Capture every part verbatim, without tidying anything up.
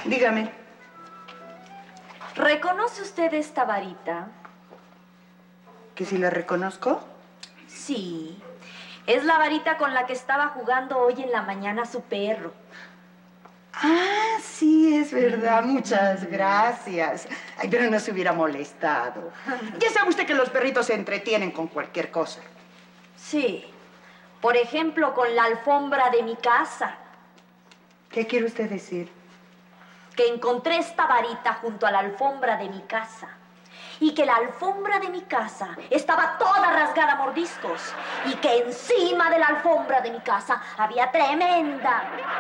Dígame. ¿Reconoce usted esta varita? ¿Que si la reconozco? Sí. Es la varita con la que estaba jugando hoy en la mañana su perro. Ah, sí, es verdad. Muchas gracias. Ay, pero no se hubiera molestado. Ya sabe usted que los perritos se entretienen con cualquier cosa. Sí. Por ejemplo, con la alfombra de mi casa. ¿Qué quiere usted decir? Que encontré esta varita junto a la alfombra de mi casa. Y que la alfombra de mi casa estaba toda rasgada a mordiscos. Y que encima de la alfombra de mi casa había tremenda...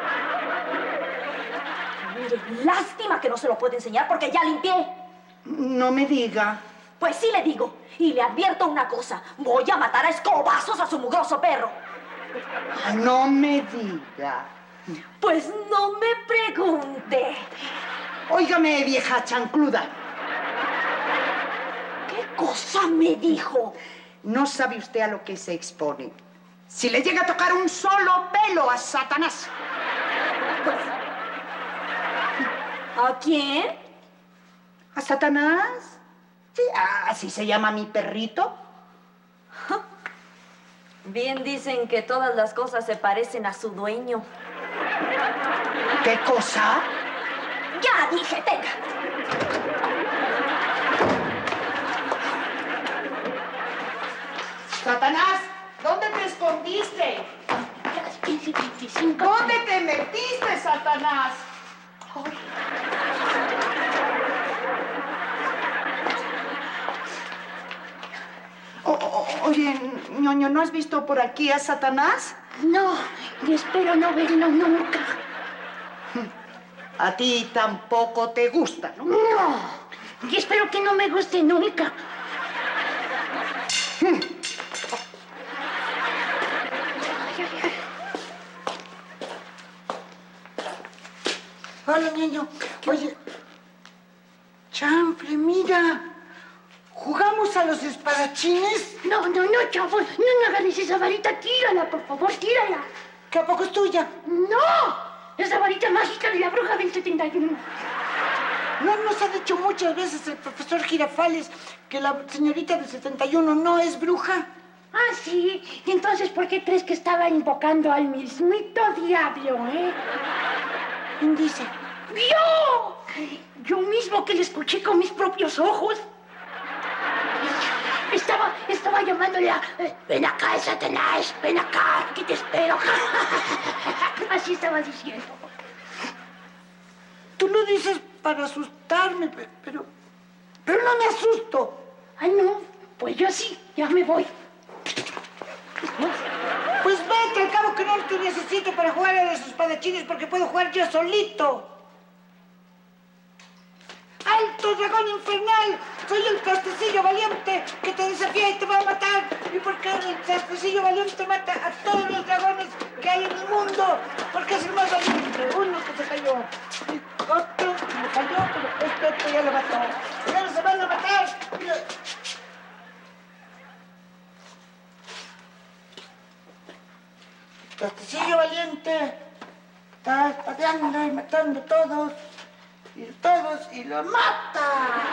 Mire, lástima que no se lo puedo enseñar porque ya limpié. No me diga. Pues sí le digo. Y le advierto una cosa. Voy a matar a escobazos a su mugroso perro. No me diga. Pues no me pregunte. Óigame, vieja chancluda. ¿Qué cosa me dijo? No sabe usted a lo que se expone. Si le llega a tocar un solo pelo a Satanás. Pues... ¿A quién? ¿A Satanás? Sí, así se llama mi perrito. Bien dicen que todas las cosas se parecen a su dueño. ¿Qué cosa? Ya dije, tenga. Satanás, ¿dónde te escondiste? quince veinticinco. ¿Dónde te metiste, Satanás? Ay. O, o, oye, ñoño, ¿no has visto por aquí a Satanás? No, y espero no verlo nunca. A ti tampoco te gusta, ¿no? No, y espero que no me guste nunca. Hola, niño. Oye, chanfle, mira. ¿Jugamos a los espadachines? No, no, no, chavo, no, no agarres esa varita, tírala, por favor, tírala. ¿Que a poco es tuya? ¡No! Esa varita mágica de la bruja del setenta y uno. No nos ha dicho muchas veces el profesor Girafales que la señorita del setenta y uno no es bruja. Ah, sí. ¿Y entonces por qué crees que estaba invocando al mismito diablo, eh? ¿Quién dice? ¡Yo! Yo mismo que le escuché con mis propios ojos. Estaba, estaba llamándole a... Ven acá, Satanás, ven acá, que te espero. Así estaba diciendo. Tú lo dices para asustarme, pero... Pero no me asusto. Ay, no, pues yo sí, ya me voy. Pues vete, al cabo que no te necesito para jugar a los espadachines porque puedo jugar yo solito. ¡Alto, dragón infernal! Soy el trastecillo valiente que te desafía y te va a matar. ¿Y por qué el trastecillo valiente mata a todos los dragones que hay en el mundo? Porque es el más valiente. Uno que se cayó. Y otro que me cayó, pero este otro ya lo mató. ¡Ya no se van a matar! Mira. Trastecillo valiente está pateando y matando a todos. Y todos, y lo mata.